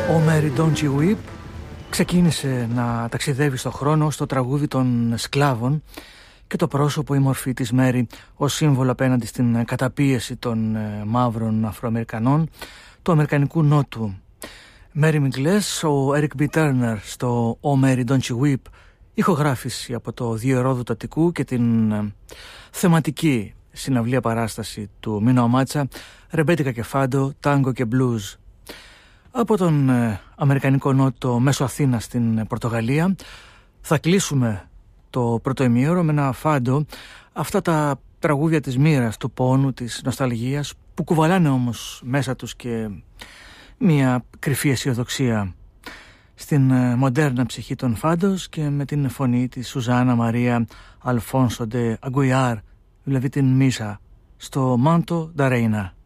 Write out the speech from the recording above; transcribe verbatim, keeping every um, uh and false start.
Ο Mary Don't You Weep ξεκίνησε να ταξιδεύει στο χρόνο στο τραγούδι των σκλάβων και το πρόσωπο, η μορφή της Μέρι ως σύμβολο απέναντι στην καταπίεση των ε, μαύρων Αφροαμερικανών του Αμερικανικού Νότου. Μέρι Μιγκλές, ο Eric B. Turner στο «Oh Mary Don't You Weep», ηχογράφηση από το Δύο Ερόδου του Αττικού και την ε, θεματική συναυλία παράσταση του Μίνο Αμάτσα, ρεμπέτικα και φάντο, τάγκο και μπλουζ. Από τον ε, Αμερικανικό Νότο μέσω Αθήνα στην Πορτογαλία θα κλείσουμε το πρώτο ημίωρο με ένα φάντο, αυτά τα τραγούδια της μοίρας, του πόνου, της νοσταλγίας, που κουβαλάνε όμως μέσα τους και μια κρυφή αισιοδοξία. Στην ε, μοντέρνα ψυχή των φάντος και με την φωνή της Σουζάνα Μαρία Αλφόνσο ντε Αγκουιάρ, δηλαδή την Μίσα, στο Μάντο ντα Ρέινα.